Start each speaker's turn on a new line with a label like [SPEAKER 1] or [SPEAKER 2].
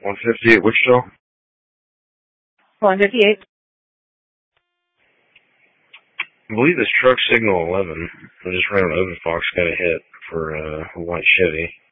[SPEAKER 1] 150 at Wichita.
[SPEAKER 2] 158.
[SPEAKER 1] I believe this truck signal 11. I just ran an open Fox, got a hit for a white Chevy.